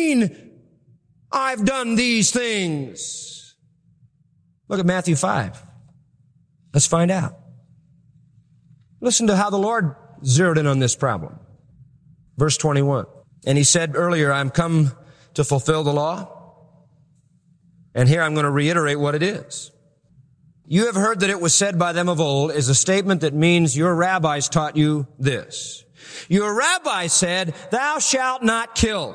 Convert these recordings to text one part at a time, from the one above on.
mean I've done these things? Look at Matthew 5. Let's find out. Listen to how the Lord zeroed in on this problem. Verse 21. And he said earlier, I'm come to fulfill the law. And here I'm going to reiterate what it is. You have heard that it was said by them of old is a statement that means your rabbis taught you this. Your rabbi said, thou shalt not kill.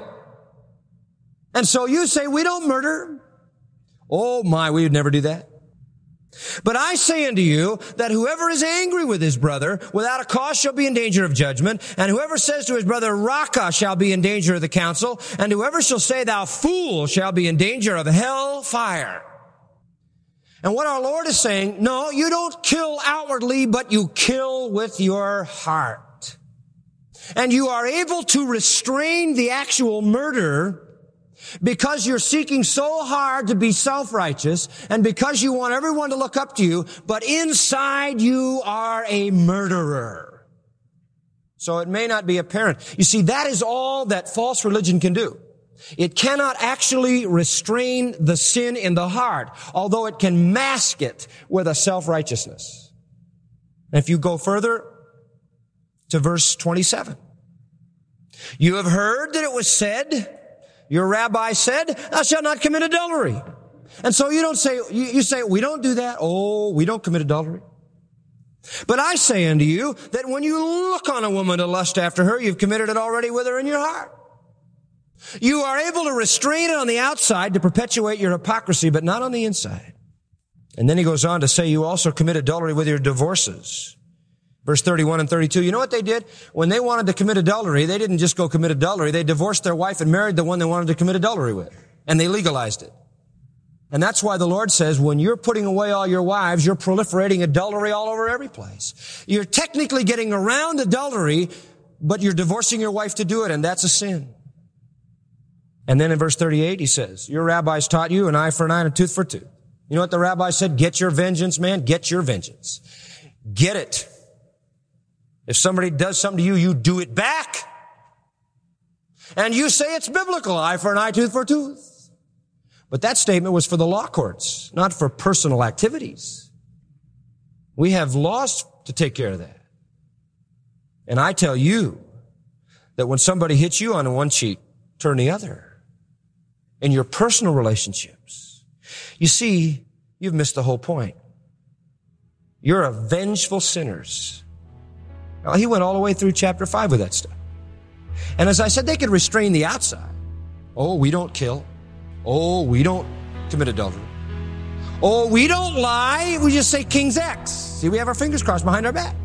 And so you say, we don't murder. Oh my, we would never do that. But I say unto you that whoever is angry with his brother without a cause shall be in danger of judgment, and whoever says to his brother, Raca, shall be in danger of the council, and whoever shall say, thou fool, shall be in danger of hell fire. And what our Lord is saying, no, you don't kill outwardly, but you kill with your heart. And you are able to restrain the actual murder because you're seeking so hard to be self-righteous and because you want everyone to look up to you, but inside you are a murderer. So it may not be apparent. You see, that is all that false religion can do. It cannot actually restrain the sin in the heart, although it can mask it with a self-righteousness. And if you go further to verse 27, you have heard that it was said, your rabbi said, thou shalt not commit adultery. And so you don't say, you say, we don't do that. Oh, we don't commit adultery. But I say unto you that when you look on a woman to lust after her, you've committed it already with her in your heart. You are able to restrain it on the outside to perpetuate your hypocrisy, but not on the inside. And then he goes on to say you also commit adultery with your divorces. Verse 31 and 32. You know what they did? When they wanted to commit adultery, they didn't just go commit adultery. They divorced their wife and married the one they wanted to commit adultery with. And they legalized it. And that's why the Lord says when you're putting away all your wives, you're proliferating adultery all over every place. You're technically getting around adultery, but you're divorcing your wife to do it, and that's a sin. And then in verse 38, he says, your rabbis taught you an eye for an eye and a tooth for a tooth. You know what the rabbi said? Get your vengeance, man. Get your vengeance. Get it. If somebody does something to you, you do it back. And you say it's biblical, eye for an eye, tooth for a tooth. But that statement was for the law courts, not for personal activities. We have laws to take care of that. And I tell you that when somebody hits you on one cheek, turn the other. In your personal relationships. You see, you've missed the whole point. You're a vengeful sinners. Now, he went all the way through chapter 5 with that stuff. And as I said, they could restrain the outside. Oh, we don't kill. Oh, we don't commit adultery. Oh, we don't lie. We just say King's X. See, we have our fingers crossed behind our back.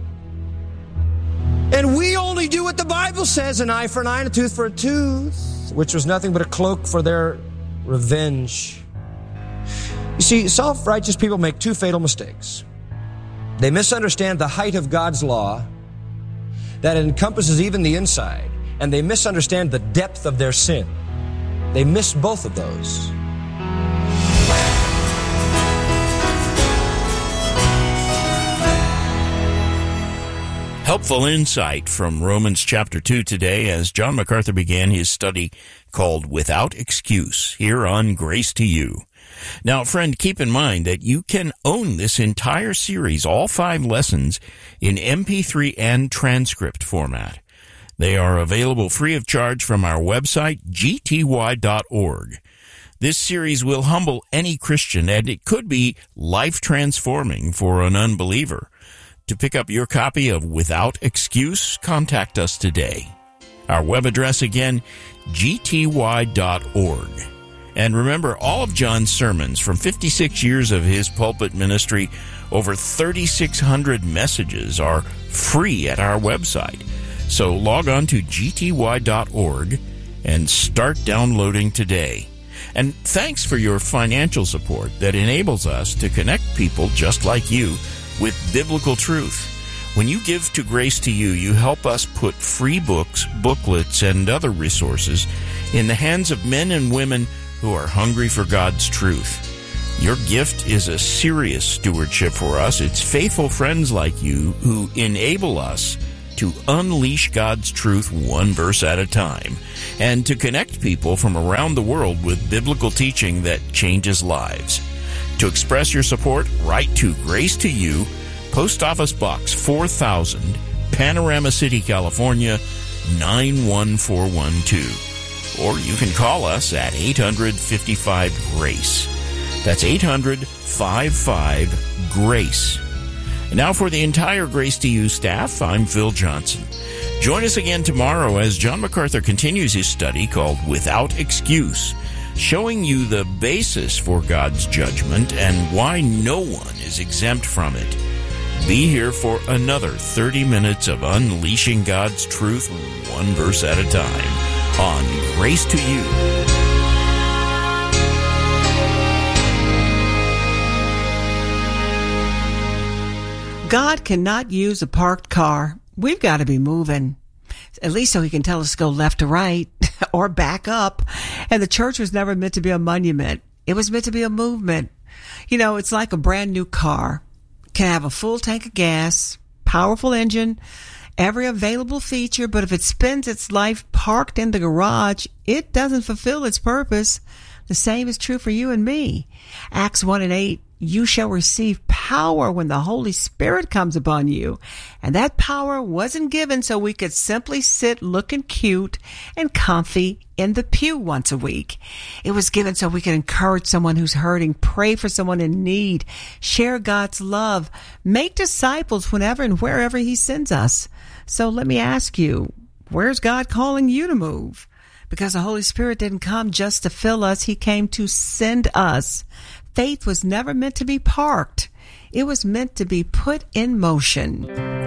And we only do what the Bible says, an eye for an eye and a tooth for a tooth, which was nothing but a cloak for their revenge. You see, self-righteous people make two fatal mistakes. They misunderstand the height of God's law, that it encompasses even the inside, and they misunderstand the depth of their sin. They miss both of those. Helpful insight from Romans chapter 2 today as John MacArthur began his study called Without Excuse here on Grace to You. Now, friend, keep in mind that you can own this entire series, all 5 lessons, in MP3 and transcript format. They are available free of charge from our website, gty.org. This series will humble any Christian, and it could be life-transforming for an unbeliever. To pick up your copy of Without Excuse, contact us today. Our web address again, gty.org. And remember, all of John's sermons from 56 years of his pulpit ministry, over 3,600 messages are free at our website. So log on to gty.org and start downloading today. And thanks for your financial support that enables us to connect people just like you with biblical truth. When you give to Grace to You, you help us put free books, booklets, and other resources in the hands of men and women who are hungry for God's truth. Your gift is a serious stewardship for us. It's faithful friends like you who enable us to unleash God's truth one verse at a time, and to connect people from around the world with biblical teaching that changes lives. To express your support, write to Grace to You, Post Office Box 4000, Panorama City, California, 91412. Or you can call us at 800-55-GRACE. That's 800-55-GRACE. And now for the entire Grace to You staff, I'm Phil Johnson. Join us again tomorrow as John MacArthur continues his study called Without Excuse, showing you the basis for God's judgment and why no one is exempt from it. Be here for another 30 minutes of unleashing God's truth one verse at a time on Grace to You. God cannot use a parked car. We've got to be moving, at least so he can tell us to go left to right or back up. And the church was never meant to be a monument. It was meant to be a movement. You know, it's like a brand new car. Can have a full tank of gas, powerful engine, every available feature, but if it spends its life parked in the garage, it doesn't fulfill its purpose. The same is true for you and me. Acts 1:8, you shall receive power when the Holy Spirit comes upon you. And that power wasn't given so we could simply sit looking cute and comfy in the pew once a week. It was given so we could encourage someone who's hurting, pray for someone in need, share God's love, make disciples whenever and wherever he sends us. So let me ask you, where's God calling you to move? Because the Holy Spirit didn't come just to fill us. He came to send us. Faith was never meant to be parked. It was meant to be put in motion.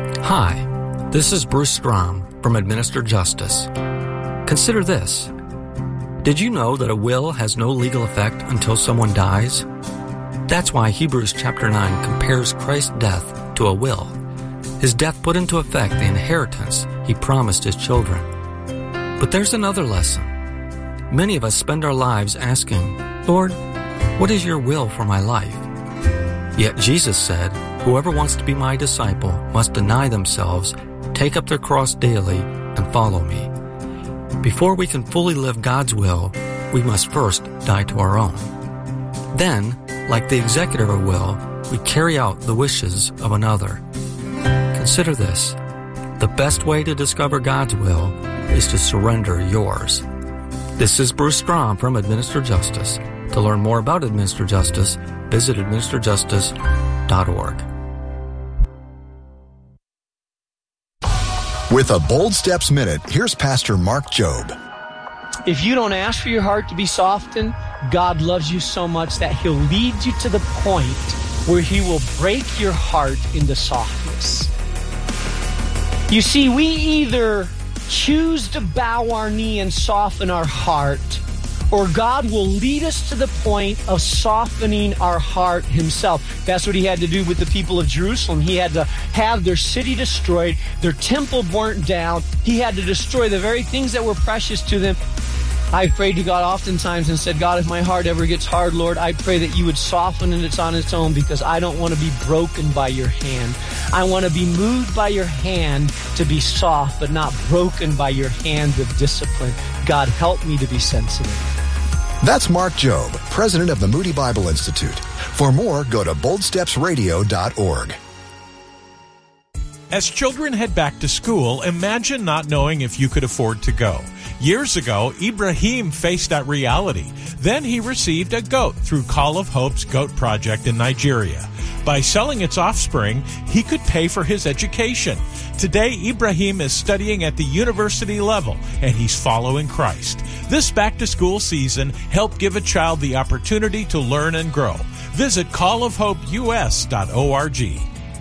Hi, this is Bruce Strom from Administer Justice. Consider this. Did you know that a will has no legal effect until someone dies? That's why Hebrews chapter 9 compares Christ's death to a will. His death put into effect the inheritance he promised his children. But there's another lesson. Many of us spend our lives asking, Lord, what is your will for my life? Yet Jesus said, whoever wants to be my disciple must deny themselves, take up their cross daily, and follow me. Before we can fully live God's will, we must first die to our own. Then, like the executor of a will, we carry out the wishes of another. Consider this. The best way to discover God's will is to surrender yours. This is Bruce Strom from Administer Justice. To learn more about Administer Justice, visit administerjustice.org. With a Bold Steps Minute, here's Pastor Mark Jobe. If you don't ask for your heart to be softened, God loves you so much that he'll lead you to the point where he will break your heart into softness. You see, we either choose to bow our knee and soften our heart, or God will lead us to the point of softening our heart himself. That's what he had to do with the people of Jerusalem. He had to have their city destroyed, their temple burnt down. He had to destroy the very things that were precious to them. I prayed to God oftentimes and said, God, if my heart ever gets hard, Lord, I pray that you would soften it on its own, because I don't want to be broken by your hand. I want to be moved by your hand to be soft, but not broken by your hand of discipline. God, help me to be sensitive. That's Mark Jobe, president of the Moody Bible Institute. For more, go to boldstepsradio.org. As children head back to school, imagine not knowing if you could afford to go. Years ago, Ibrahim faced that reality. Then he received a goat through Call of Hope's Goat Project in Nigeria. By selling its offspring, he could pay for his education. Today, Ibrahim is studying at the university level, and he's following Christ. This back-to-school season, help give a child the opportunity to learn and grow. Visit callofhopeus.org.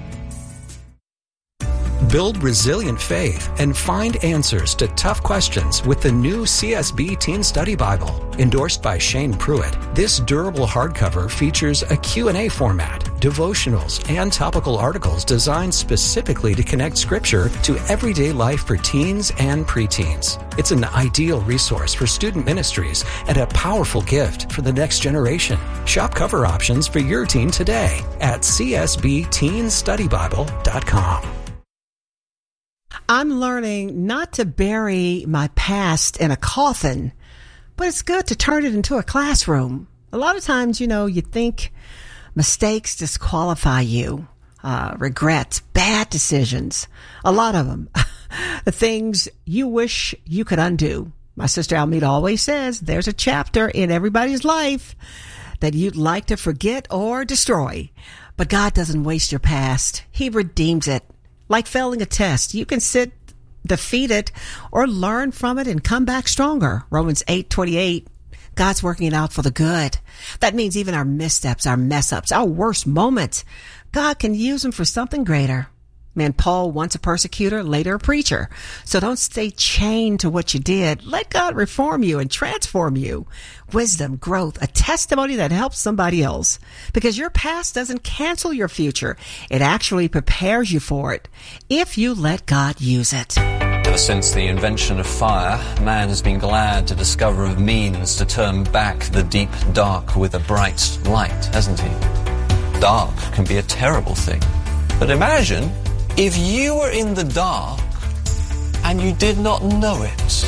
Build resilient faith and find answers to tough questions with the new CSB Teen Study Bible. Endorsed by Shane Pruitt, this durable hardcover features a Q&A format, devotionals, and topical articles designed specifically to connect Scripture to everyday life for teens and preteens. It's an ideal resource for student ministries and a powerful gift for the next generation. Shop cover options for your teen today at csbteenstudybible.com. I'm learning not to bury my past in a coffin, but it's good to turn it into a classroom. A lot of times, you think mistakes disqualify you, regrets, bad decisions, a lot of them, the things you wish you could undo. My sister Almeda always says there's a chapter in everybody's life that you'd like to forget or destroy. But God doesn't waste your past. He redeems it. Like failing a test, you can sit defeated or learn from it and come back stronger. Romans 8:28. God's working it out for the good. That means even our missteps, our mess-ups, our worst moments, God can use them for something greater. Man, Paul, once a persecutor, later a preacher. So don't stay chained to what you did. Let God reform you and transform you. Wisdom, growth, a testimony that helps somebody else. Because your past doesn't cancel your future. It actually prepares you for it if you let God use it. Ever since the invention of fire, man has been glad to discover a means to turn back the deep dark with a bright light, hasn't he? Dark can be a terrible thing. But imagine if you were in the dark and you did not know it.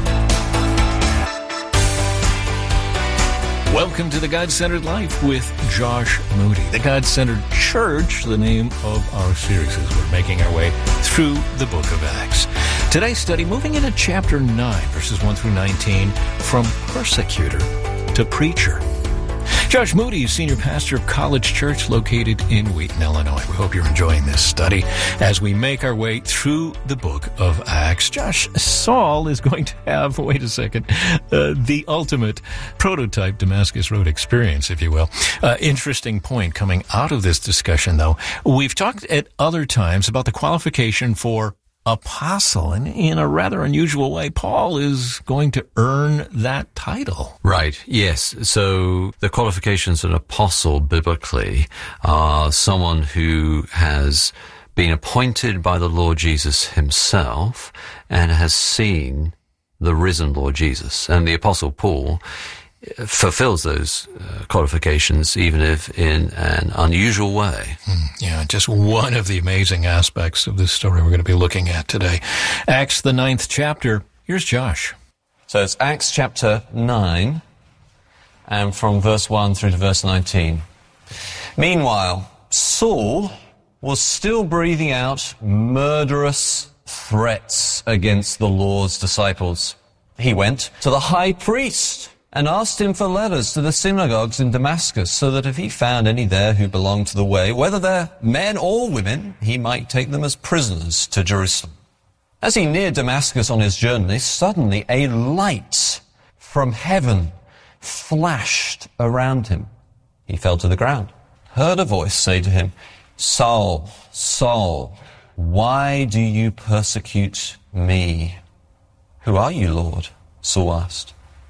Welcome to the God-Centered Life with Josh Moody. The God-Centered Church, the name of our series as we're making our way through the book of Acts. Today's study, moving into chapter 9, verses 1 through 19, from persecutor to preacher. Josh Moody is senior pastor of College Church located in Wheaton, Illinois. We hope you're enjoying this study as we make our way through the book of Acts. Josh, Saul is going to have, the ultimate prototype Damascus Road experience, if you will. Interesting point coming out of this discussion, though. We've talked at other times about the qualification for apostle, and in a rather unusual way, Paul is going to earn that title. Right, yes. So the qualifications of an apostle biblically are someone who has been appointed by the Lord Jesus himself and has seen the risen Lord Jesus. And the apostle Paul fulfills those qualifications, even if in an unusual way. Yeah, just one of the amazing aspects of this story we're going to be looking at today. Acts, the 9th chapter. Here's Josh. So it's Acts chapter 9, and from verse 1 through to verse 19. Meanwhile, Saul was still breathing out murderous threats against the Lord's disciples. He went to the high priest and asked him for letters to the synagogues in Damascus, so that if he found any there who belonged to the way, whether they're men or women, he might take them as prisoners to Jerusalem. As he neared Damascus on his journey, suddenly a light from heaven flashed around him. He fell to the ground, heard a voice say to him, "Saul, Saul, why do you persecute me?" "Who are you, Lord?" Saul asked.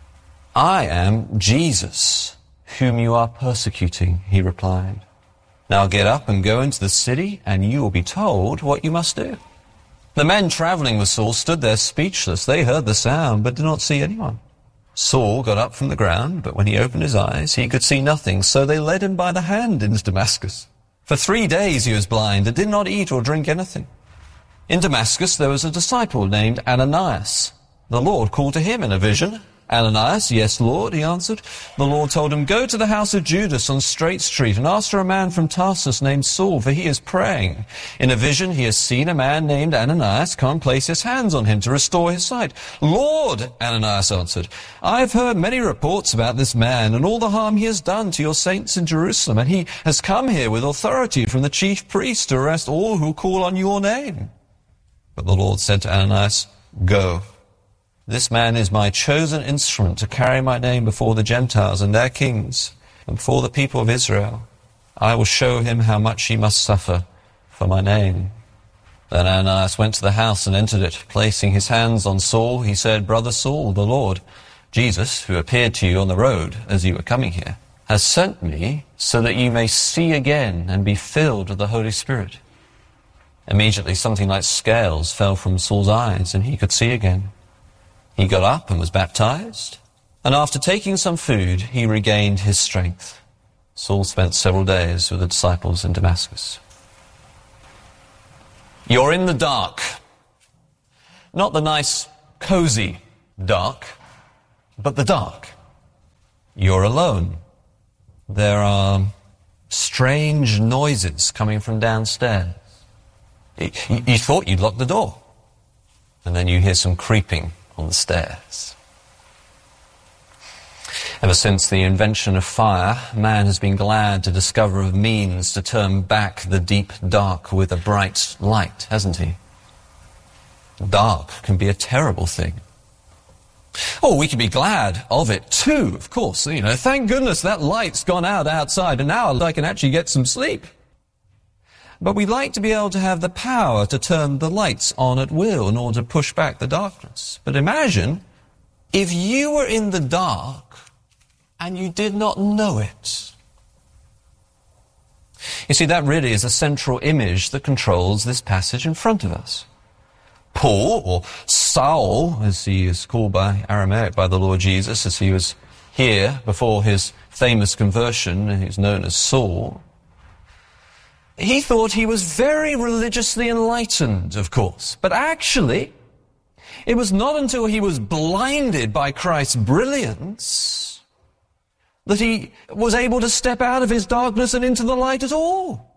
"I am Jesus, whom you are persecuting," he replied. "Now get up and go into the city, and you will be told what you must do." The men traveling with Saul stood there speechless. They heard the sound, but did not see anyone. Saul got up from the ground, but when he opened his eyes, he could see nothing. So they led him by the hand into Damascus. For 3 days he was blind and did not eat or drink anything. In Damascus there was a disciple named Ananias. The Lord called to him in a vision. "Ananias, yes, Lord," he answered. The Lord told him, "Go to the house of Judas on Straight Street and ask for a man from Tarsus named Saul, for he is praying. In a vision he has seen a man named Ananias come and place his hands on him to restore his sight." "Lord," Ananias answered, "I have heard many reports about this man and all the harm he has done to your saints in Jerusalem, and he has come here with authority from the chief priest to arrest all who call on your name." But the Lord said to Ananias, "Go. This man is my chosen instrument to carry my name before the Gentiles and their kings and before the people of Israel. I will show him how much he must suffer for my name." Then Ananias went to the house and entered it. Placing his hands on Saul, he said, "Brother Saul, the Lord, Jesus, who appeared to you on the road as you were coming here, has sent me so that you may see again and be filled with the Holy Spirit." Immediately something like scales fell from Saul's eyes, and he could see again. He got up and was baptized, and after taking some food, he regained his strength. Saul spent several days with the disciples in Damascus. You're in the dark. Not the nice, cozy dark, but the dark. You're alone. There are strange noises coming from downstairs. You thought you'd locked the door, and then you hear some creeping on the stairs. Ever since the invention of fire, man has been glad to discover a means to turn back the deep dark with a bright light, hasn't he? Dark can be a terrible thing. Oh, we can be glad of it too, of course. Thank goodness that light's gone out outside and now I can actually get some sleep. But we like to be able to have the power to turn the lights on at will in order to push back the darkness. But imagine if you were in the dark and you did not know it. You see, that really is a central image that controls this passage in front of us. Paul, or Saul, as he is called by Aramaic by the Lord Jesus, as he was here before his famous conversion, and he's known as Saul, he thought he was very religiously enlightened, of course. But actually, it was not until he was blinded by Christ's brilliance that he was able to step out of his darkness and into the light at all.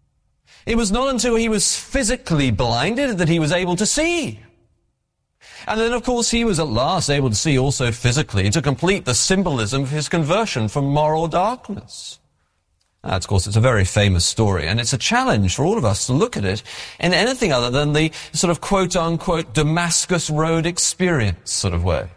It was not until he was physically blinded that he was able to see. And then, of course, he was at last able to see also physically to complete the symbolism of his conversion from moral darkness. Of course, it's a very famous story, and it's a challenge for all of us to look at it in anything other than the sort of quote-unquote Damascus Road experience sort of way.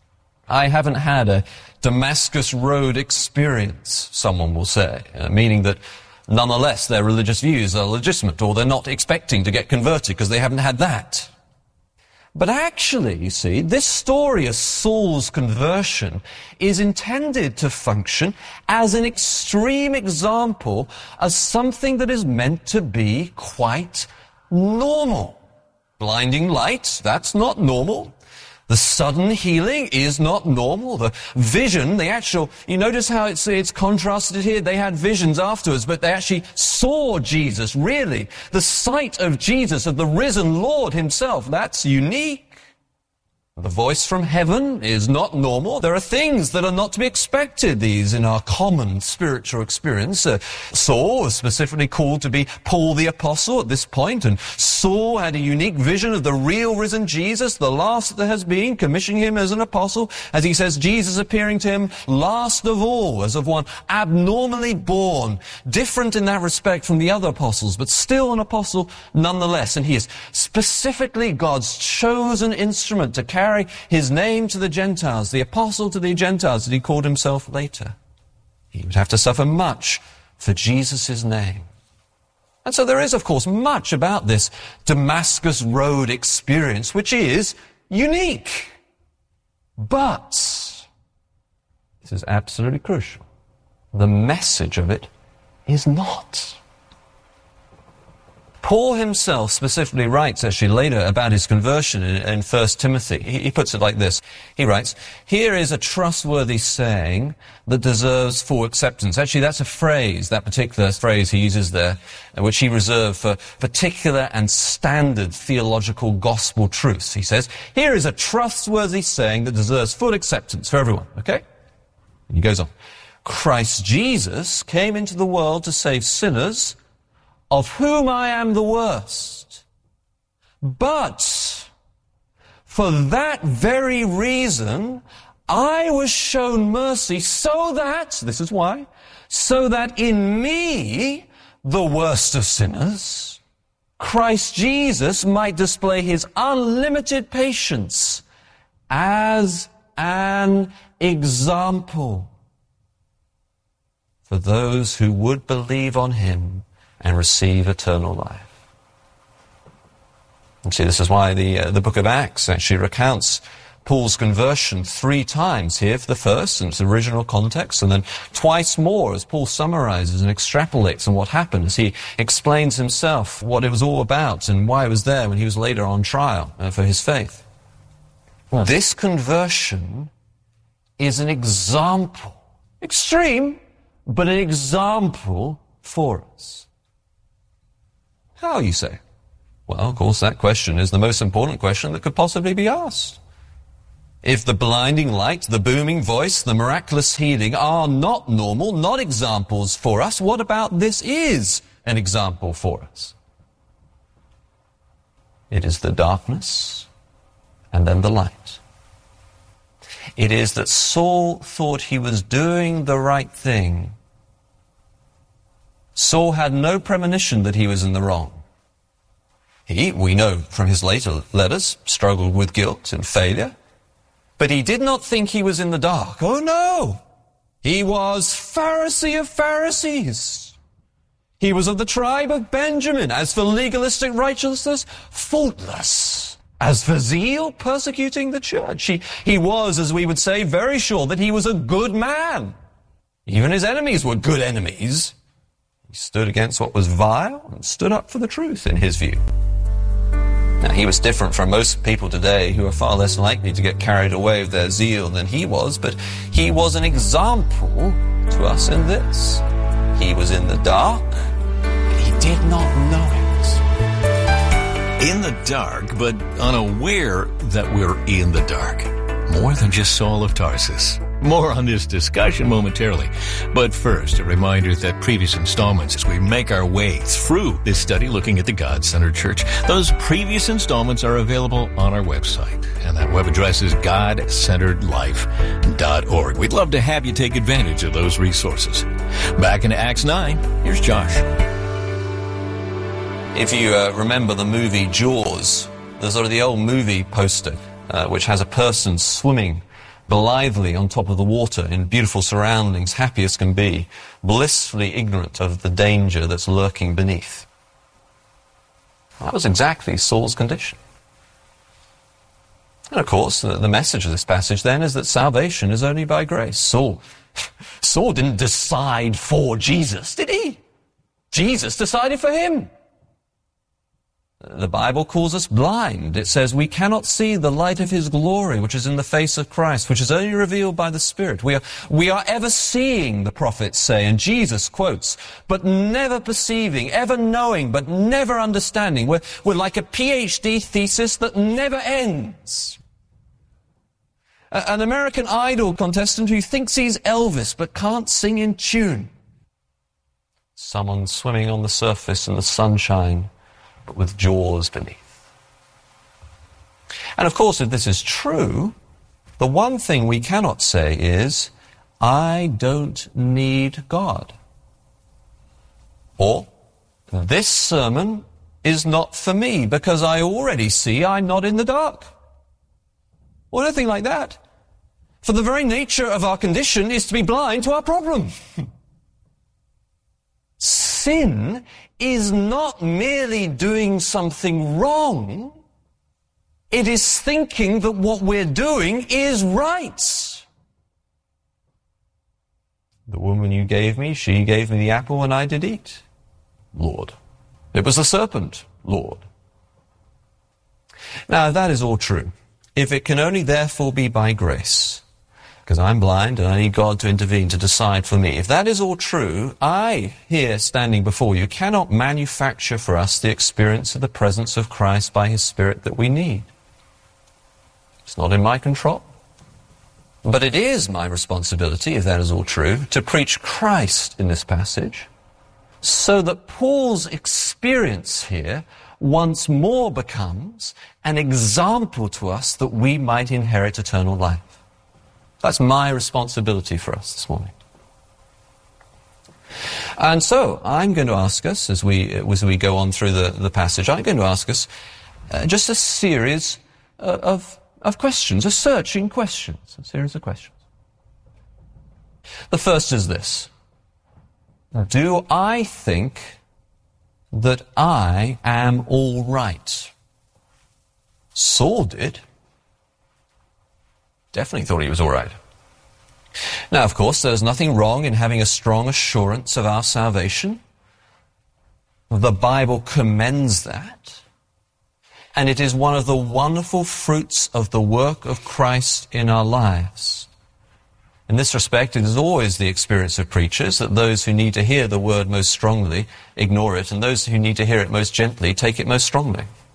I haven't had a Damascus Road experience, someone will say, meaning that nonetheless their religious views are legitimate, or they're not expecting to get converted because they haven't had that. But actually, you see, this story of Saul's conversion is intended to function as an extreme example of something that is meant to be quite normal. Blinding light, that's not normal. The sudden healing is not normal. The vision, you notice how it's contrasted here? They had visions afterwards, but they actually saw Jesus, really. The sight of Jesus, of the risen Lord himself, that's unique. The voice from heaven is not normal. There are things that are not to be expected, these in our common spiritual experience. Saul was specifically called to be Paul the Apostle at this point, and Saul had a unique vision of the real risen Jesus, the last that there has been, commissioning him as an apostle. As he says, Jesus appearing to him last of all, as of one abnormally born, different in that respect from the other apostles, but still an apostle nonetheless. And he is specifically God's chosen instrument to carry his name to the Gentiles, the apostle to the Gentiles that he called himself later. He would have to suffer much for Jesus' name. And so there is, of course, much about this Damascus Road experience which is unique. But, this is absolutely crucial, the message of it is not. Paul himself specifically writes, actually, later about his conversion in 1 Timothy. He puts it like this. He writes, "Here is a trustworthy saying that deserves full acceptance." Actually, that's a phrase, that particular phrase he uses there, which he reserved for particular and standard theological gospel truths. He says, here is a trustworthy saying that deserves full acceptance for everyone, okay? And he goes on, "Christ Jesus came into the world to save sinners, of whom I am the worst. But for that very reason, I was shown mercy so that," this is why, "so that in me, the worst of sinners, Christ Jesus might display his unlimited patience as an example for those who would believe on him and receive eternal life." And see, this is why the book of Acts actually recounts Paul's conversion 3 times here for the first, in its original context, and then twice more as Paul summarizes and extrapolates on what happened, as he explains himself what it was all about and why it was there when he was later on trial for his faith. Yes. This conversion is an example, extreme, but an example for us. How, you say? Well, of course, that question is the most important question that could possibly be asked. If the blinding light, the booming voice, the miraculous healing are not normal, not examples for us, what about this is an example for us? It is the darkness and then the light. It is that Saul thought he was doing the right thing. Saul had no premonition that he was in the wrong. He, we know from his later letters, struggled with guilt and failure. But he did not think he was in the dark. Oh no! He was Pharisee of Pharisees. He was of the tribe of Benjamin. As for legalistic righteousness, faultless. As for zeal, persecuting the church. He was, as we would say, very sure that he was a good man. Even his enemies were good enemies. He stood against what was vile and stood up for the truth in his view. Now, he was different from most people today who are far less likely to get carried away with their zeal than he was, but he was an example to us in this. He was in the dark, but he did not know it. In the dark, but unaware that we're in the dark. More than just Saul of Tarsus. More on this discussion momentarily. But first, a reminder that previous installments, as we make our way through this study looking at the God-centered church, those previous installments are available on our website. And that web address is godcenteredlife.org. We'd love to have you take advantage of those resources. Back in Acts 9, here's Josh. If you remember the movie Jaws, there's sort of the old movie poster, which has a person swimming blithely on top of the water in beautiful surroundings, happy as can be, blissfully ignorant of the danger that's lurking beneath. That was exactly Saul's condition. And of course, the message of this passage then is that salvation is only by grace. Saul didn't decide for Jesus, did he? Jesus decided for him. The Bible calls us blind. It says we cannot see the light of his glory, which is in the face of Christ, which is only revealed by the Spirit. We are ever seeing, the prophets say, and Jesus quotes, but never perceiving, ever knowing, but never understanding. We're like a PhD thesis that never ends. An American Idol contestant who thinks he's Elvis, but can't sing in tune. Someone swimming on the surface in the sunshine, but with jaws beneath. And of course, if this is true, the one thing we cannot say is, I don't need God. Or, this sermon is not for me because I already see I'm not in the dark. Or anything like that. For the very nature of our condition is to be blind to our problem. Sin is not merely doing something wrong. It is thinking that what we're doing is right. The woman you gave me, she gave me the apple and I did eat. Lord. It was the serpent, Lord. Now, that is all true. If it can only therefore be by grace, because I'm blind and I need God to intervene to decide for me. If that is all true, I, here standing before you, cannot manufacture for us the experience of the presence of Christ by his Spirit that we need. It's not in my control. But it is my responsibility, if that is all true, to preach Christ in this passage, so that Paul's experience here once more becomes an example to us that we might inherit eternal life. That's my responsibility for us this morning. And so, I'm going to ask us, as we go on through the passage, I'm going to ask us just a series of questions, a searching questions, a series of questions. The first is this. Do I think that I am all right? Saul did. Definitely thought he was all right. Now, of course, there's nothing wrong in having a strong assurance of our salvation. The Bible commends that. And it is one of the wonderful fruits of the work of Christ in our lives. In this respect, it is always the experience of preachers that those who need to hear the word most strongly ignore it, and those who need to hear it most gently take it most strongly.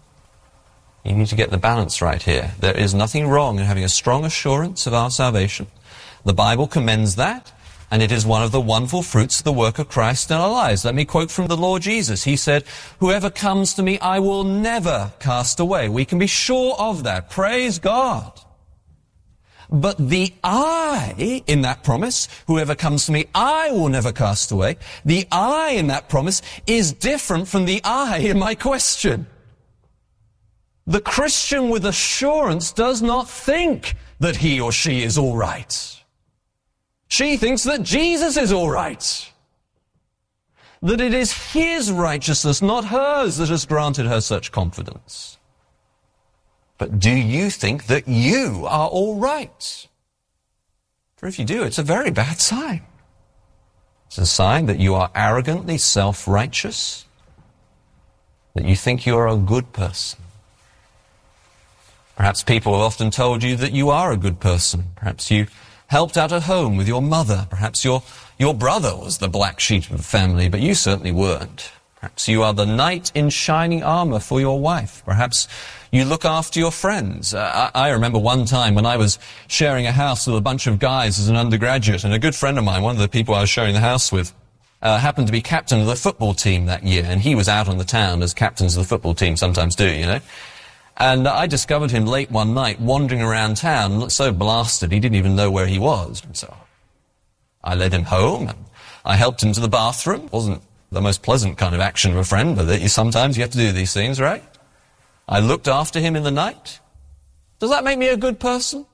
You need to get the balance right here. There is nothing wrong in having a strong assurance of our salvation. The Bible commends that, and it is one of the wonderful fruits of the work of Christ in our lives. Let me quote from the Lord Jesus. He said, "Whoever comes to me, I will never cast away." We can be sure of that. Praise God. But the I in that promise, whoever comes to me, I will never cast away. The I in that promise is different from the I in my question. The Christian with assurance does not think that he or she is all right. She thinks that Jesus is all right. That it is his righteousness, not hers, that has granted her such confidence. But do you think that you are all right? For if you do, it's a very bad sign. It's a sign that you are arrogantly self-righteous, that you think you are a good person. Perhaps people have often told you that you are a good person. Perhaps you helped out at home with your mother. Perhaps your brother was the black sheep of the family, but you certainly weren't. Perhaps you are the knight in shining armor for your wife. Perhaps you look after your friends. I remember one time when I was sharing a house with a bunch of guys as an undergraduate, and a good friend of mine, one of the people I was sharing the house with, happened to be captain of the football team that year, and he was out on the town, as captains of the football team sometimes do, you know. And I discovered him late one night wandering around town, looked so blasted he didn't even know where he was. And so I led him home, and I helped him to the bathroom. Wasn't the most pleasant kind of action of a friend, but sometimes you have to do these things, right? I looked after him in the night. Does that make me a good person?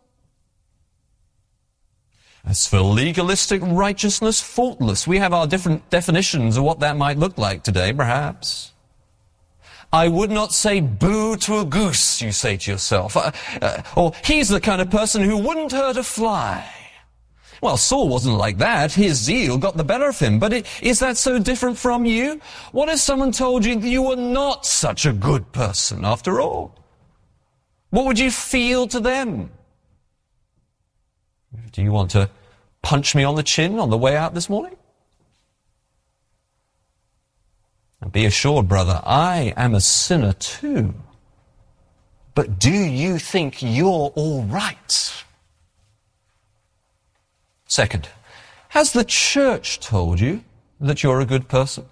As for legalistic righteousness, faultless. We have our different definitions of what that might look like today, perhaps. I would not say boo to a goose, you say to yourself. Or he's the kind of person who wouldn't hurt a fly. Well, Saul wasn't like that. His zeal got the better of him. But is that so different from you? What if someone told you that you were not such a good person after all? What would you feel to them? Do you want to punch me on the chin on the way out this morning? And be assured, brother, I am a sinner too. But do you think you're all right? Second, has the church told you that you're a good person?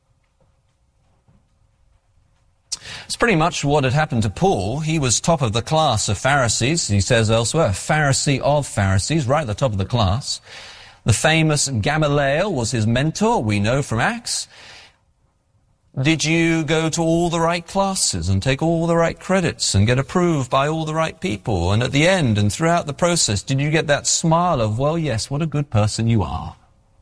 It's pretty much what had happened to Paul. He was top of the class of Pharisees. He says elsewhere, a Pharisee of Pharisees, right at the top of the class. The famous Gamaliel was his mentor, we know from Acts. Did you go to all the right classes and take all the right credits and get approved by all the right people? And at the end and throughout the process, did you get that smile of, well, yes, what a good person you are?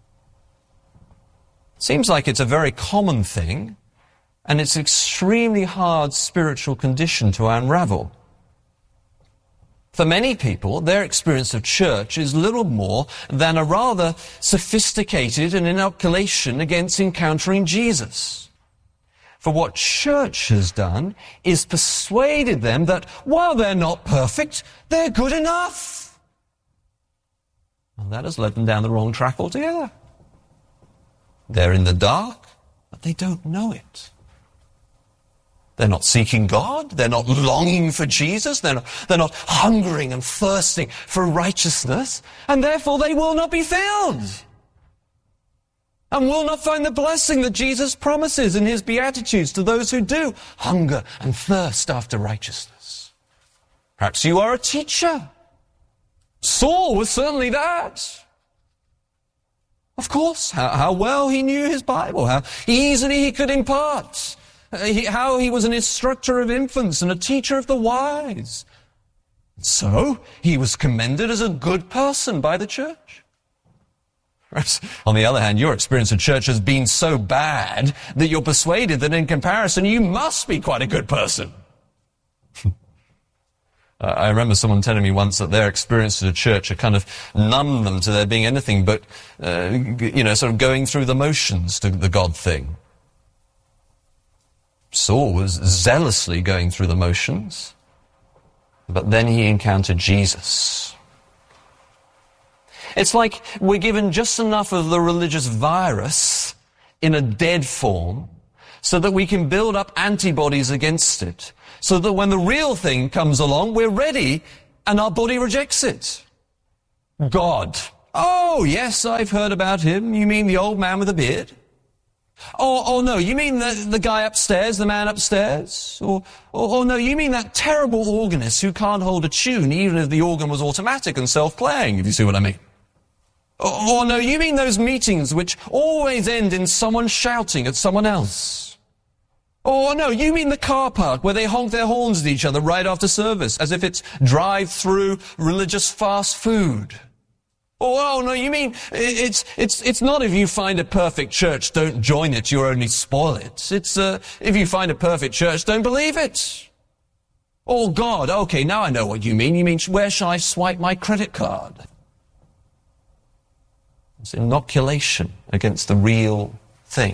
Seems like it's a very common thing, and it's an extremely hard spiritual condition to unravel. For many people, their experience of church is little more than a rather sophisticated an inoculation against encountering Jesus. For what church has done is persuaded them that while they're not perfect, they're good enough. And that has led them down the wrong track altogether. They're in the dark, but they don't know it. They're not seeking God. They're not longing for Jesus. They're not hungering and thirsting for righteousness. And therefore they will not be filled. And will not find the blessing that Jesus promises in his Beatitudes to those who do hunger and thirst after righteousness. Perhaps you are a teacher. Saul was certainly that. Of course, how well he knew his Bible, how easily he could impart, how he was an instructor of infants and a teacher of the wise. So, he was commended as a good person by the church. On the other hand, your experience of church has been so bad that you're persuaded that in comparison you must be quite a good person. I remember someone telling me once that their experience of church had kind of numbed them to there being anything but, sort of going through the motions to the God thing. Saul was zealously going through the motions, but then he encountered Jesus. It's like we're given just enough of the religious virus in a dead form so that we can build up antibodies against it, so that when the real thing comes along, we're ready and our body rejects it. God. Oh, yes, I've heard about him. You mean the old man with a beard? Oh no, you mean the guy upstairs, the man upstairs? Or no, you mean that terrible organist who can't hold a tune even if the organ was automatic and self-playing, if you see what I mean? Or no, you mean those meetings which always end in someone shouting at someone else? Or no, you mean the car park where they honk their horns at each other right after service as if it's drive-through religious fast food? Oh no, you mean it's not if you find a perfect church, don't join it, you only spoil it. It's if you find a perfect church, don't believe it. Oh God, okay, now I know what you mean. You mean where shall I swipe my credit card? It's inoculation against the real thing.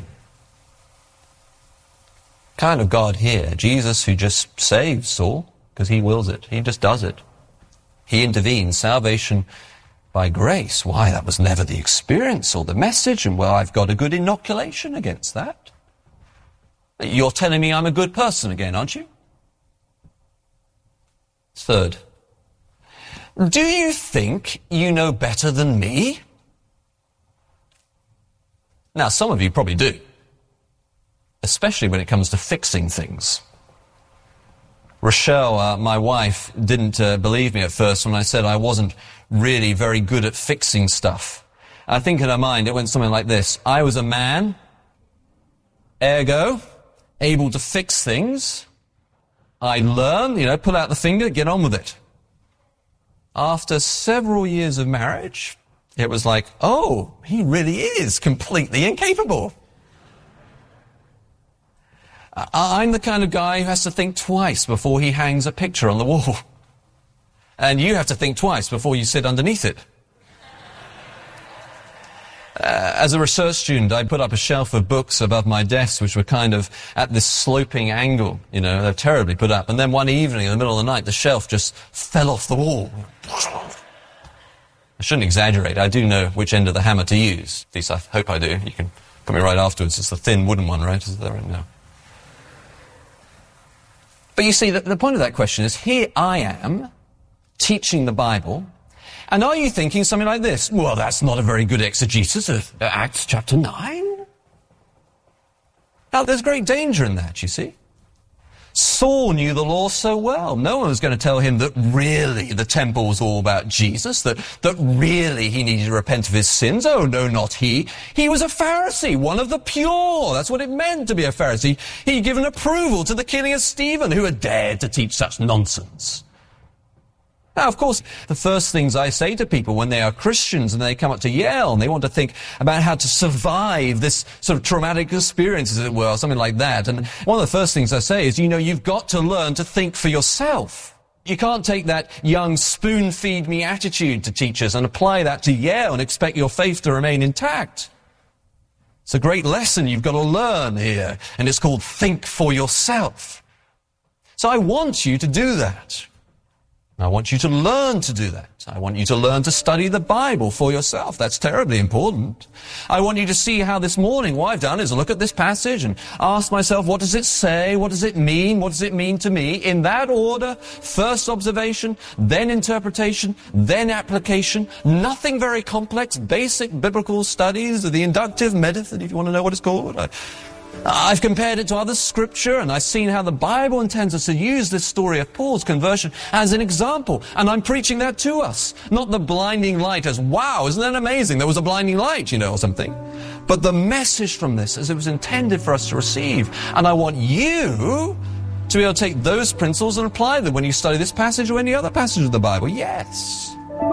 Kind of God here, Jesus who just saves Saul because he wills it. He just does it. He intervenes. Salvation by grace. Why, that was never the experience or the message, and well, I've got a good inoculation against that. You're telling me I'm a good person again, aren't you? Third, do you think you know better than me? Now, some of you probably do, especially when it comes to fixing things. Rochelle, my wife, didn't believe me at first when I said I wasn't really very good at fixing stuff. I think in her mind it went something like this. I was a man, ergo, able to fix things. I learned, pull out the finger, get on with it. After several years of marriage, it was like, oh, he really is completely incapable. I'm the kind of guy who has to think twice before he hangs a picture on the wall. And you have to think twice before you sit underneath it. As a research student, I put up a shelf of books above my desk which were kind of at this sloping angle. They're terribly put up. And then one evening in the middle of the night, the shelf just fell off the wall. I shouldn't exaggerate. I do know which end of the hammer to use. At least I hope I do. You can come in right afterwards. It's the thin wooden one, right? Is that right now? But you see, the point of that question is, here I am, teaching the Bible, and are you thinking something like this? Well, that's not a very good exegesis of Acts chapter 9. Now, there's great danger in that, you see. Saul knew the law so well. No one was going to tell him that really the temple was all about Jesus, that really he needed to repent of his sins. Oh, no, not he. He was a Pharisee, one of the pure. That's what it meant to be a Pharisee. He'd given approval to the killing of Stephen, who had dared to teach such nonsense. Now, of course, the first things I say to people when they are Christians and they come up to Yale and they want to think about how to survive this sort of traumatic experience, as it were, or something like that. And one of the first things I say is, you've got to learn to think for yourself. You can't take that young spoon-feed-me attitude to teachers and apply that to Yale and expect your faith to remain intact. It's a great lesson you've got to learn here, and it's called think for yourself. So I want you to do that. I want you to learn to do that. I want you to learn to study the Bible for yourself. That's terribly important. I want you to see how this morning what I've done is look at this passage and ask myself, what does it say? What does it mean? What does it mean to me? In that order, first observation, then interpretation, then application. Nothing very complex, basic biblical studies of the inductive method, if you want to know what it's called. I've compared it to other scripture, and I've seen how the Bible intends us to use this story of Paul's conversion as an example. And I'm preaching that to us. Not the blinding light as, wow, isn't that amazing? There was a blinding light, or something. But the message from this as it was intended for us to receive. And I want you to be able to take those principles and apply them when you study this passage or any other passage of the Bible. Yes.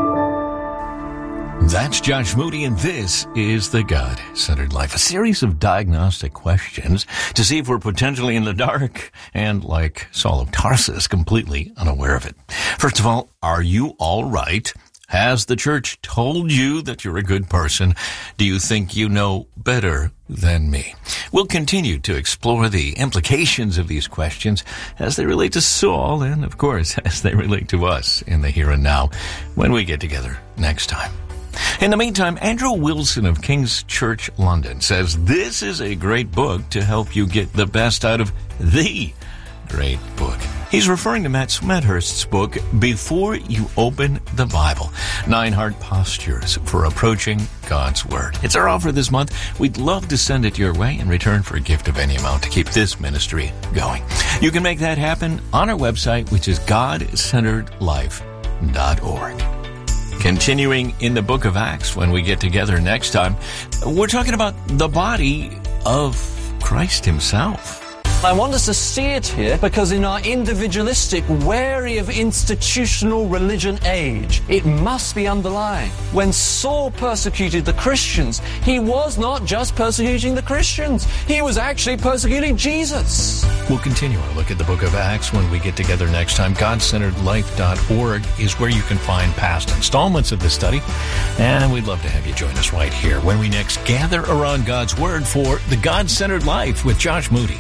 That's Josh Moody, and this is The God-Centered Life, a series of diagnostic questions to see if we're potentially in the dark and, like Saul of Tarsus, completely unaware of it. First of all, are you all right? Has the church told you that you're a good person? Do you think you know better than me? We'll continue to explore the implications of these questions as they relate to Saul and, of course, as they relate to us in the here and now when we get together next time. In the meantime, Andrew Wilson of King's Church London says this is a great book to help you get the best out of the great book. He's referring to Matt Smethurst's book, Before You Open the Bible, 9 Hard Postures for Approaching God's Word. It's our offer this month. We'd love to send it your way in return for a gift of any amount to keep this ministry going. You can make that happen on our website, which is godcenteredlife.org. Continuing in the book of Acts when we get together next time, we're talking about the body of Christ himself. I want us to see it here because in our individualistic, wary of institutional religion age, it must be underlying. When Saul persecuted the Christians, he was not just persecuting the Christians. He was actually persecuting Jesus. We'll continue our look at the book of Acts when we get together next time. GodCenteredLife.org is where you can find past installments of this study. And we'd love to have you join us right here when we next gather around God's Word for the God-Centered Life with Josh Moody.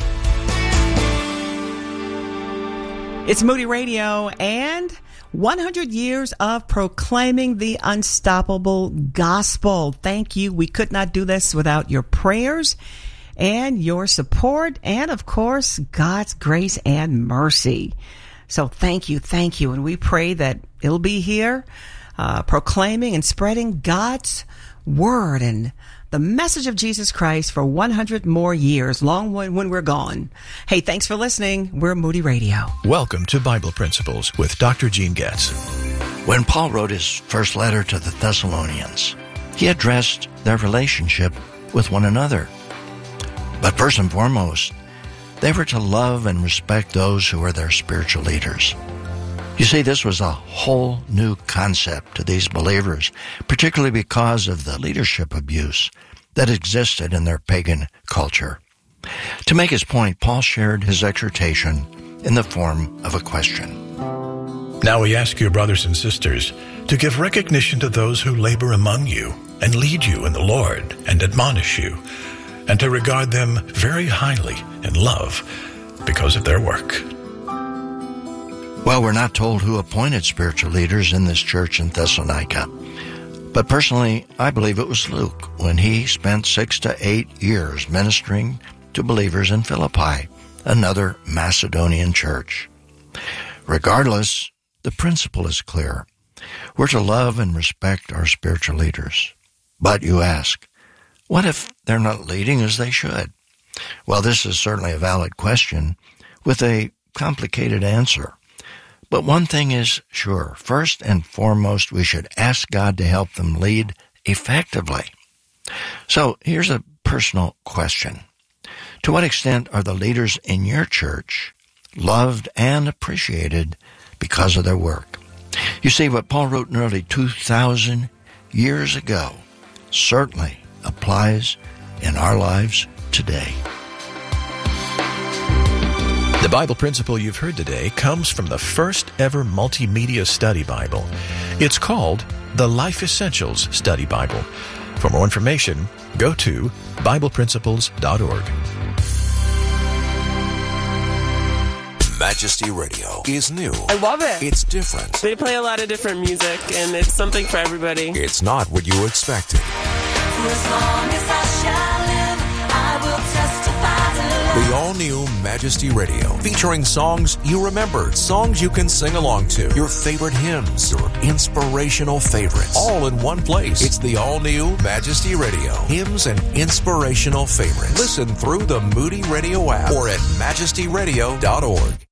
It's Moody Radio and 100 years of proclaiming the unstoppable gospel. Thank you. We could not do this without your prayers and your support and, of course, God's grace and mercy. So thank you. And we pray that it'll be here proclaiming and spreading God's word and the message of Jesus Christ for 100 more years, long when we're gone. Hey, thanks for listening. We're Moody Radio. Welcome to Bible Principles with Dr. Gene Getz. When Paul wrote his first letter to the Thessalonians, he addressed their relationship with one another. But first and foremost, they were to love and respect those who were their spiritual leaders. You see, this was a whole new concept to these believers, particularly because of the leadership abuse that existed in their pagan culture. To make his point, Paul shared his exhortation in the form of a question. Now we ask you, brothers and sisters, to give recognition to those who labor among you and lead you in the Lord and admonish you, and to regard them very highly in love because of their work. Well, we're not told who appointed spiritual leaders in this church in Thessalonica. But personally, I believe it was Luke when he spent 6 to 8 years ministering to believers in Philippi, another Macedonian church. Regardless, the principle is clear. We're to love and respect our spiritual leaders. But you ask, what if they're not leading as they should? Well, this is certainly a valid question with a complicated answer. But one thing is sure. First and foremost, we should ask God to help them lead effectively. So here's a personal question. To what extent are the leaders in your church loved and appreciated because of their work? You see, what Paul wrote nearly 2,000 years ago certainly applies in our lives today. The Bible principle you've heard today comes from the first ever multimedia study Bible. It's called the Life Essentials Study Bible. For more information, go to BiblePrinciples.org. Majesty Radio is new. I love it. It's different. They play a lot of different music, and it's something for everybody. It's not what you expected. For as long as I shall live, I will testify to love. The all-new Majesty Radio, featuring songs you remember, songs you can sing along to, your favorite hymns, your inspirational favorites, all in one place. It's the all-new Majesty Radio, hymns and inspirational favorites. Listen through the Moody Radio app or at majestyradio.org.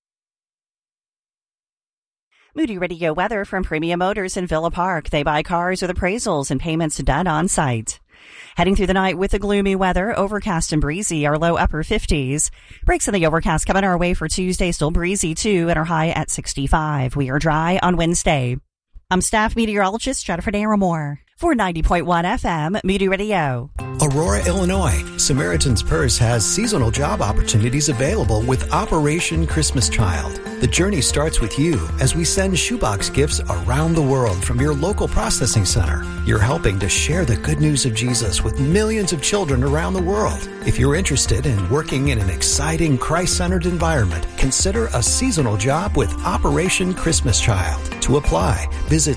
Moody Radio weather from Premium Motors in Villa Park. They buy cars with appraisals and payments done on site. Heading through the night with the gloomy weather, overcast and breezy, our low upper 50s. Breaks in the overcast coming our way for Tuesday, still breezy too, and our high at 65. We are dry on Wednesday. I'm staff meteorologist Jennifer Naramore for 90.1 FM Moody Radio. Aurora, Illinois. Samaritan's Purse has seasonal job opportunities available with Operation Christmas Child. The journey starts with you as we send shoebox gifts around the world from your local processing center. You're helping to share the good news of Jesus with millions of children around the world. If you're interested in working in an exciting Christ-centered environment, consider a seasonal job with Operation Christmas Child. To apply, visit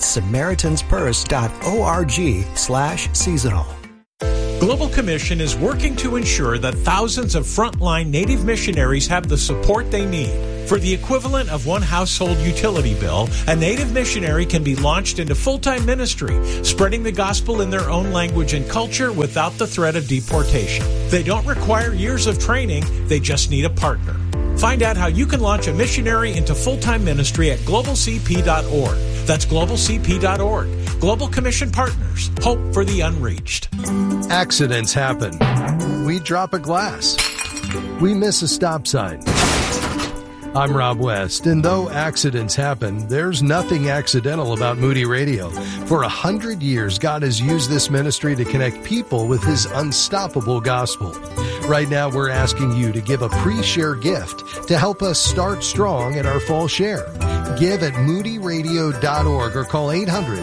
SamaritansPurse.org/seasonal. Global Commission is working to ensure that thousands of frontline Native missionaries have the support they need. For the equivalent of one household utility bill, a Native missionary can be launched into full-time ministry, spreading the gospel in their own language and culture without the threat of deportation. They don't require years of training, they just need a partner. Find out how you can launch a missionary into full-time ministry at globalcp.org. That's globalcp.org. Global Commission Partners. Hope for the unreached. Accidents happen. We drop a glass. We miss a stop sign. I'm Rob West, and though accidents happen, there's nothing accidental about Moody Radio. For 100 years, God has used this ministry to connect people with His unstoppable gospel. Right now, we're asking you to give a pre-share gift to help us start strong at our fall share. Give at moodyradio.org or call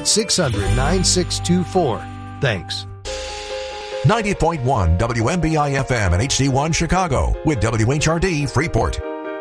800-600-9624. Thanks. 90.1 WMBI FM and HD1 Chicago with WHRD Freeport.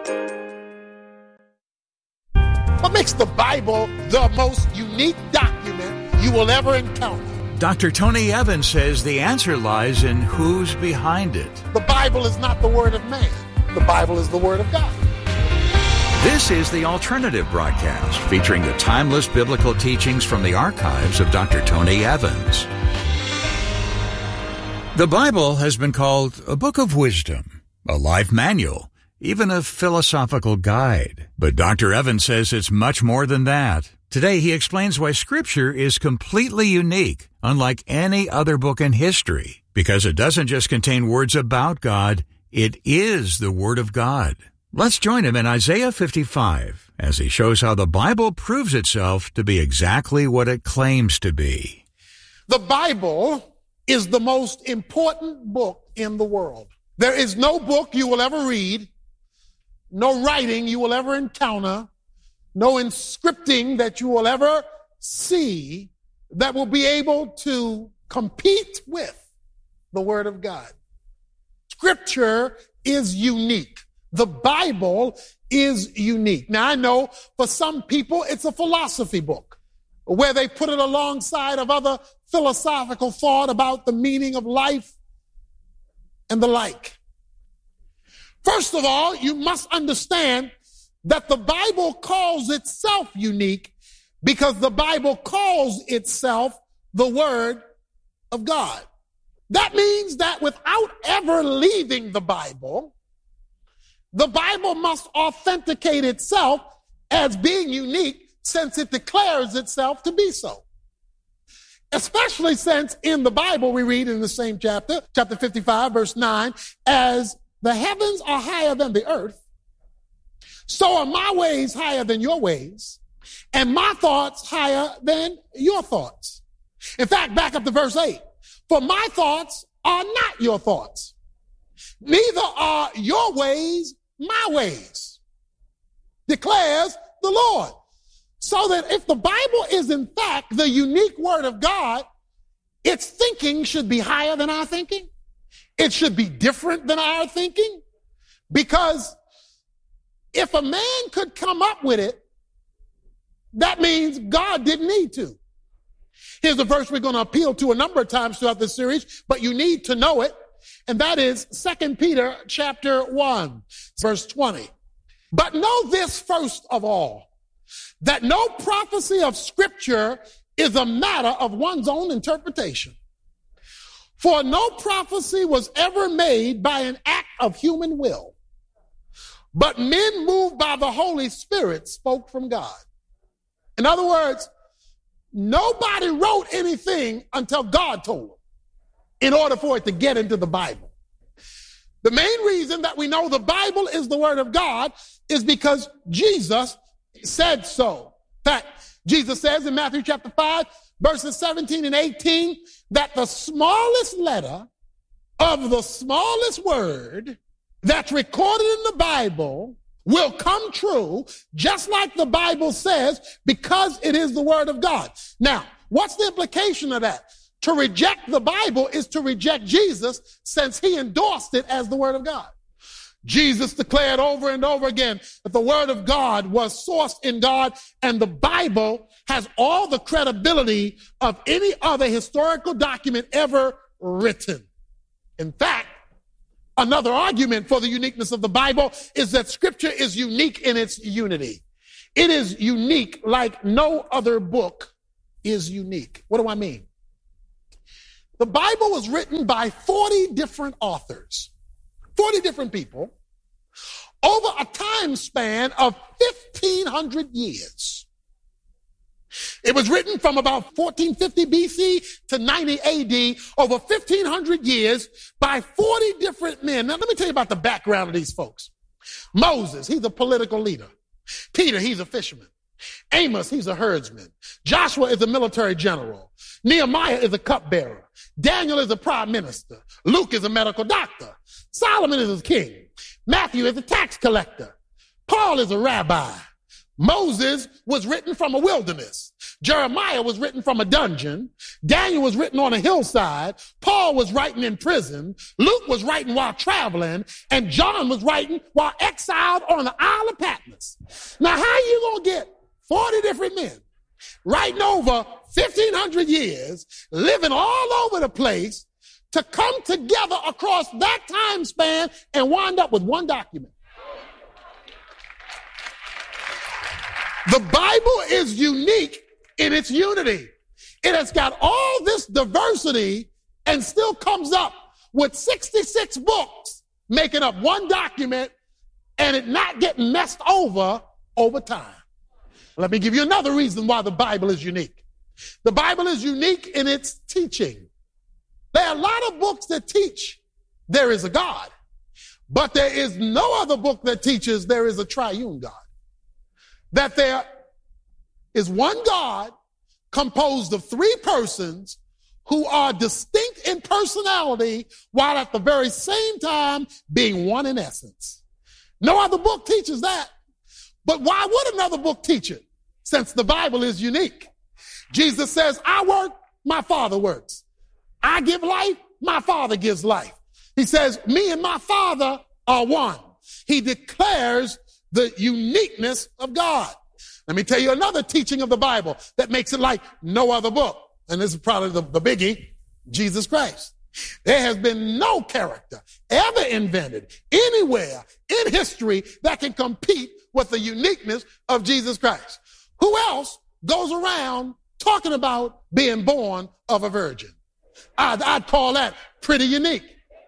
What makes the Bible the most unique document you will ever encounter? Dr. Tony Evans says the answer lies in who's behind it. The Bible is not the word of man. The Bible is the word of God. This is the Alternative Broadcast, featuring the timeless biblical teachings from the archives of Dr. Tony Evans. The Bible has been called a book of wisdom, a life manual, even a philosophical guide. But Dr. Evans says it's much more than that. Today, he explains why Scripture is completely unique, unlike any other book in history, because it doesn't just contain words about God, it is the Word of God. Let's join him in Isaiah 55 as he shows how the Bible proves itself to be exactly what it claims to be. The Bible is the most important book in the world. There is no book you will ever read, no writing you will ever encounter, no inscripting that you will ever see that will be able to compete with the Word of God. Scripture is unique. The Bible is unique. Now, I know for some people it's a philosophy book where they put it alongside of other philosophical thought about the meaning of life and the like. First of all, you must understand that the Bible calls itself unique because the Bible calls itself the Word of God. That means that without ever leaving the Bible must authenticate itself as being unique since it declares itself to be so. Especially since in the Bible we read in the same chapter 55, verse 9, as the heavens are higher than the earth, so are my ways higher than your ways, and my thoughts higher than your thoughts. In fact, back up to verse 8. For my thoughts are not your thoughts, neither are your ways my ways, declares the Lord. So that if the Bible is in fact the unique Word of God, its thinking should be higher than our thinking. It should be different than our thinking, because if a man could come up with it, that means God didn't need to. Here's a verse we're going to appeal to a number of times throughout this series, but you need to know it. And that is 2 Peter chapter 1, verse 20. But know this first of all, that no prophecy of Scripture is a matter of one's own interpretation. For no prophecy was ever made by an act of human will, but men moved by the Holy Spirit spoke from God. In other words, nobody wrote anything until God told them in order for it to get into the Bible. The main reason that we know the Bible is the Word of God is because Jesus said so. In fact, Jesus says in Matthew chapter 5, verses 17 and 18, that the smallest letter of the smallest word that's recorded in the Bible will come true, just like the Bible says, because it is the Word of God. Now, what's the implication of that? To reject the Bible is to reject Jesus, since he endorsed it as the Word of God. Jesus declared over and over again that the Word of God was sourced in God, and the Bible has all the credibility of any other historical document ever written. In fact, Another argument for the uniqueness of the Bible is that Scripture is unique in its unity. It is unique like no other book is unique. What do I mean? The Bible was written by 40 different authors, 40 different people, over a time span of 1,500 years. It was written from about 1450 BC to 90 AD, over 1,500 years by 40 different men. Now, let me tell you about the background of these folks. Moses, he's a political leader. Peter, he's a fisherman. Amos, he's a herdsman. Joshua is a military general. Nehemiah is a cupbearer. Daniel is a prime minister. Luke is a medical doctor. Solomon is a king. Matthew is a tax collector. Paul is a rabbi. Moses was written from a wilderness. Jeremiah was written from a dungeon. Daniel was written on a hillside. Paul was writing in prison. Luke was writing while traveling. And John was writing while exiled on the Isle of Patmos. Now, how you going to get 40 different men writing over 1,500 years, living all over the place, to come together across that time span and wind up with one document? The Bible is unique in its unity. It has got all this diversity and still comes up with 66 books making up one document and it not getting messed over time. Let me give you another reason why the Bible is unique. The Bible is unique in its teaching. There are a lot of books that teach there is a God, but there is no other book that teaches there is a triune God. That there is one God composed of three persons who are distinct in personality while at the very same time being one in essence. No other book teaches that. But why would another book teach it? Since the Bible is unique. Jesus says, I work, my Father works. I give life, my Father gives life. He says, me and my Father are one. He declares the uniqueness of God. Let me tell you another teaching of the Bible that makes it like no other book. And this is probably the biggie, Jesus Christ. There has been no character ever invented anywhere in history that can compete with the uniqueness of Jesus Christ. Who else goes around talking about being born of a virgin? I'd call that pretty unique.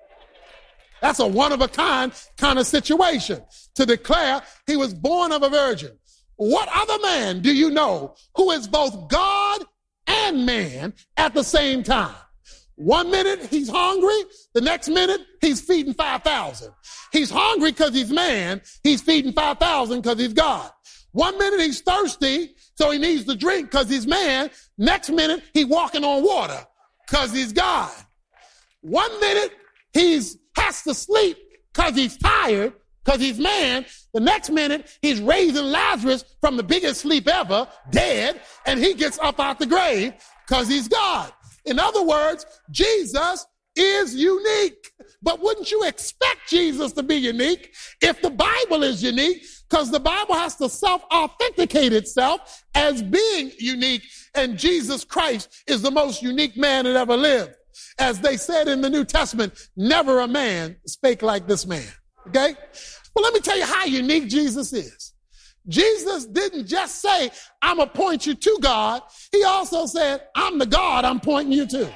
That's a one-of-a-kind kind of situation to declare he was born of a virgin. What other man do you know who is both God and man at the same time? 1 minute he's hungry, the next minute he's feeding 5,000. He's hungry because he's man, he's feeding 5,000 because he's God. 1 minute he's thirsty, so he needs to drink because he's man. Next minute he's walking on water because he's God. 1 minute he's has to sleep because he's tired, because he's man. The next minute, he's raising Lazarus from the biggest sleep ever, dead, and he gets up out the grave because he's God. In other words, Jesus is unique. But wouldn't you expect Jesus to be unique if the Bible is unique? Because the Bible has to self-authenticate itself as being unique, and Jesus Christ is the most unique man that ever lived. As they said in the New Testament, never a man spake like this man. Okay? Well, let me tell you how unique Jesus is. Jesus didn't just say, I'm going to point you to God. He also said, I'm the God I'm pointing you to.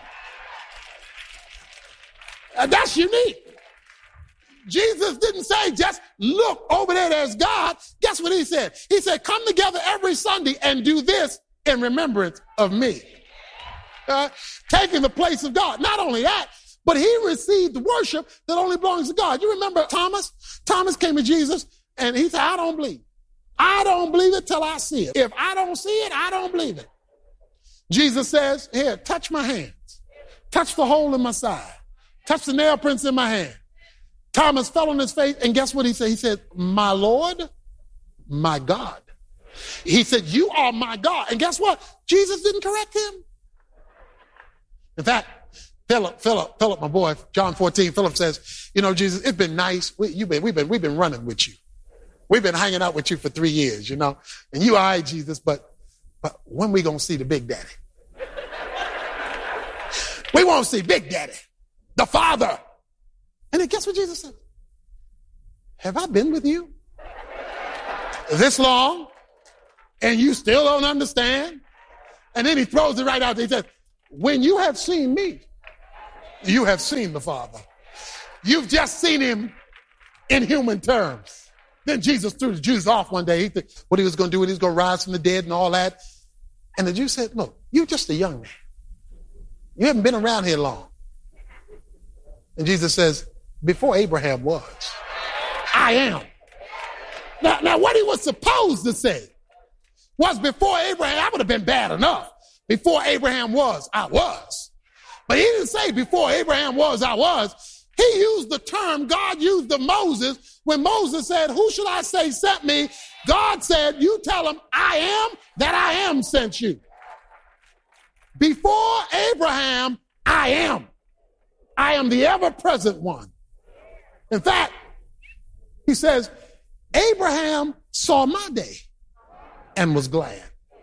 That's unique. Jesus didn't say, just look over there, there's God. Guess what he said? He said, come together every Sunday and do this in remembrance of me. Taking the place of God. Not only that, but he received worship that only belongs to God. You remember Thomas? Thomas came to Jesus and he said, I don't believe. I don't believe it till I see it. If I don't see it, I don't believe it. Jesus says, here, touch my hands. Touch the hole in my side. Touch the nail prints in my hand. Thomas fell on his face, and guess what he said? He said, my Lord, my God. He said, you are my God. And guess what? Jesus didn't correct him. In fact, Philip, my boy, John 14, Philip says, you know, Jesus, it's been nice. We've been running with you. We've been hanging out with you for 3 years, you know, and you all right, Jesus, but when we going to see the big daddy? We won't see Big Daddy, the Father. And then guess what Jesus said? Have I been with you this long and you still don't understand? And then he throws it right out there. He says, when you have seen me, you have seen the Father. You've just seen him in human terms. Then Jesus threw the Jews off one day. He thought what he was going to do, he was going to rise from the dead and all that. And the Jews said, look, you're just a young man. You haven't been around here long. And Jesus says, before Abraham was, I am. Now what he was supposed to say was before Abraham, that would have been bad enough. Before Abraham was, I was. But he didn't say before Abraham was, I was. He used the term God used to Moses when Moses said, who should I say sent me? God said, you tell him I am that I am sent you. Before Abraham, I am. I am the ever-present one. In fact, he says, Abraham saw my day and was glad.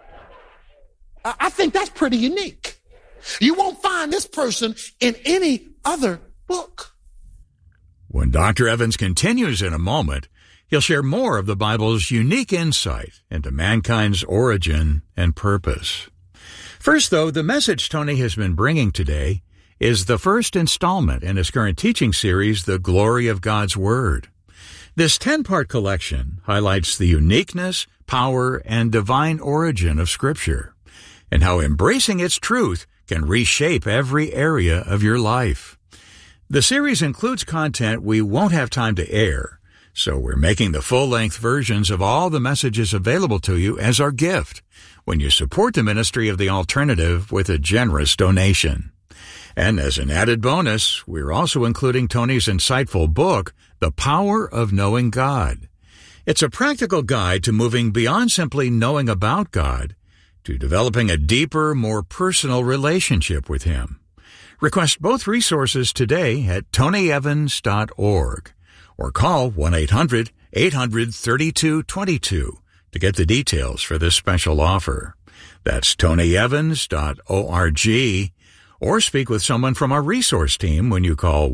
I think that's pretty unique. You won't find this person in any other book. When Dr. Evans continues in a moment, he'll share more of the Bible's unique insight into mankind's origin and purpose. First, though, the message Tony has been bringing today is the first installment in his current teaching series, The Glory of God's Word. This 10-part collection highlights the uniqueness, power, and divine origin of Scripture, and how embracing its truth can reshape every area of your life. The series includes content we won't have time to air, so we're making the full-length versions of all the messages available to you as our gift when you support the ministry of The Alternative with a generous donation. And as an added bonus, we're also including Tony's insightful book, The Power of Knowing God. It's a practical guide to moving beyond simply knowing about God to developing a deeper, more personal relationship with Him. Request both resources today at tonyevans.org or call 1-800-800-3222 to get the details for this special offer. That's tonyevans.org, or speak with someone from our resource team when you call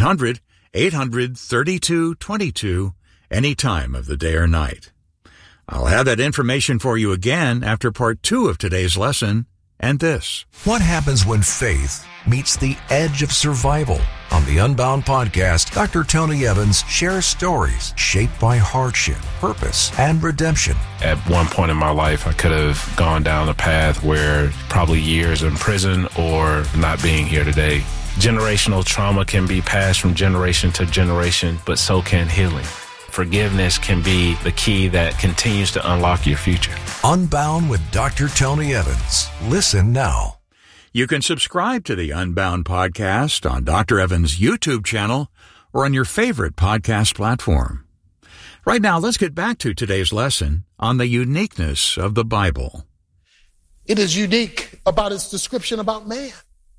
1-800-800-3222 any time of the day or night. I'll have that information for you again after part 2 of today's lesson and this. What happens when faith meets the edge of survival? On the Unbound podcast, Dr. Tony Evans shares stories shaped by hardship, purpose, and redemption. At one point in my life, I could have gone down a path where probably years in prison or not being here today. Generational trauma can be passed from generation to generation, but so can healing. Forgiveness can be the key that continues to unlock your future. Unbound with Dr. Tony Evans. Listen now. You can subscribe to the Unbound podcast on Dr. Evans' YouTube channel or on your favorite podcast platform. Right now, let's get back to today's lesson on the uniqueness of the Bible. It is unique about its description about man.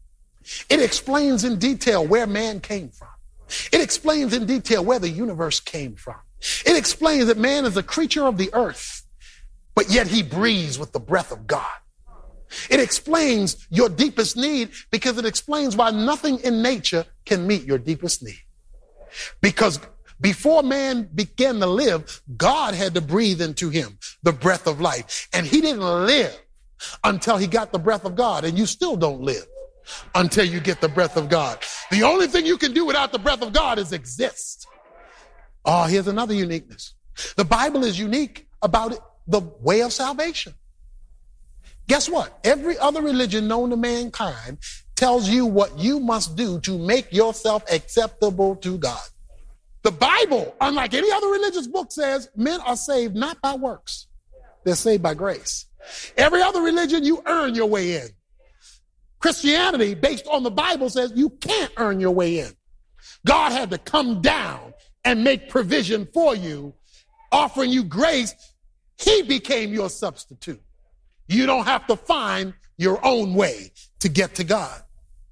It explains in detail where man came from. It explains in detail where the universe came from. It explains that man is a creature of the earth, but yet he breathes with the breath of God. It explains your deepest need because it explains why nothing in nature can meet your deepest need. Because before man began to live, God had to breathe into him the breath of life. And he didn't live until he got the breath of God. And you still don't live until you get the breath of God. The only thing you can do without the breath of God is exist. Oh, here's another uniqueness. The Bible is unique about the way of salvation. Guess what? Every other religion known to mankind tells you what you must do to make yourself acceptable to God. The Bible, unlike any other religious book, says men are saved not by works. They're saved by grace. Every other religion, you earn your way in. Christianity, based on the Bible, says you can't earn your way in. God had to come down and make provision for you, offering you grace. He became your substitute. You don't have to find your own way to get to God.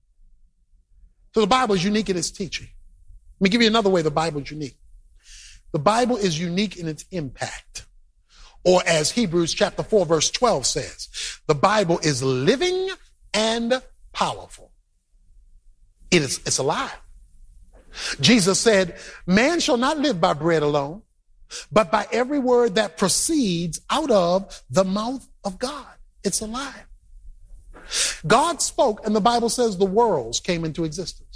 So the Bible is unique in its teaching. Let me give you another way the Bible is unique. The Bible is unique in its impact. Or as Hebrews chapter 4 verse 12 says, the Bible is living and powerful. It's alive. Jesus said, man shall not live by bread alone, but by every word that proceeds out of the mouth of God. It's alive. God spoke, and the Bible says the worlds came into existence.